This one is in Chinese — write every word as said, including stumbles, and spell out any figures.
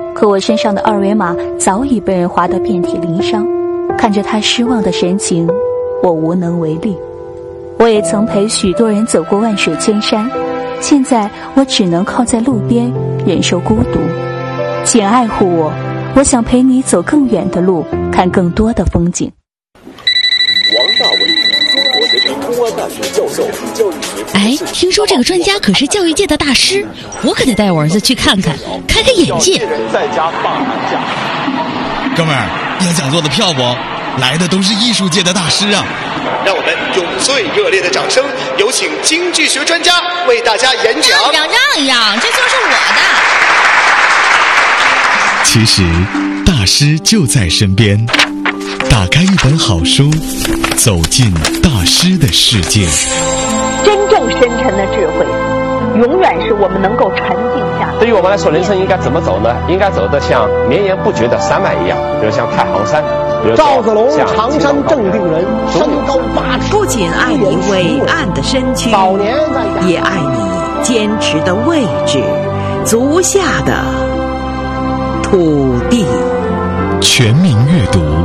可我身上的二维码早已被人划得遍体鳞伤。看着他失望的神情，我无能为力。我也曾陪许多人走过万水千山，现在我只能靠在路边忍受孤独。请爱护我，我想陪你走更远的路，看更多的风景。 王大伟，中国学生公安大学教授，教育学。 哎，听说这个专家可是教育界的大师，我可得带我儿子去看看，开开眼界。 在家罢寒假。 哥们儿，要讲座的票不？来的都是艺术界的大师啊！ 让我们用最热烈的掌声，有请经济学专家为大家演讲。 让一让，让一让，这就是我的。 其实，大师就在身边。打开一本好书，走进大师的世界。 真正深沉的智慧，永远是我们能够沉静下。 对于我们来说，人生应该怎么走呢？应该走得像绵延不绝的山脉一样，比如像太行山。 赵子龙，常山正定人，身高八尺。 不仅爱你伟岸的身躯， 早年也爱你坚持的位置，足下的土地。 全民阅读。